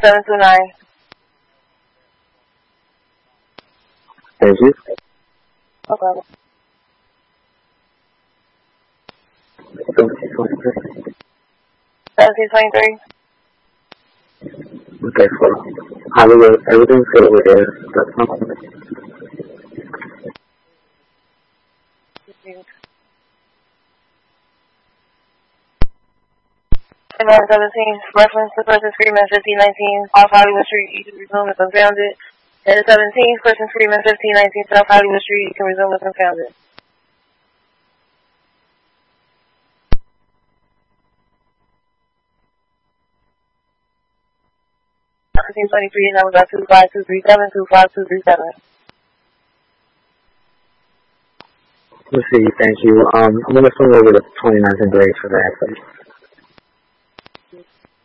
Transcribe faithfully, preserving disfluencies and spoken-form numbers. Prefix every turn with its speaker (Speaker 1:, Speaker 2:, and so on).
Speaker 1: seven two nine.
Speaker 2: Thank you.
Speaker 1: No problem.
Speaker 2: seventeen twenty-three.
Speaker 1: seventeen twenty-three.
Speaker 2: Okay, so Hollywood, everything's good with it. That's not
Speaker 1: nine seventeen, reference to person Freeman fifteen nineteen, South Hollywood Street, you can resume if unfounded. And seventeen, person Freeman fifteen nineteen, South Hollywood Street, you can resume if unfounded. seventeen twenty-three, and that was at two five two three seven, two five two three seven.
Speaker 2: Let's see, thank you. Um, I'm going to swing over to twenty-ninth and Grace for that, please.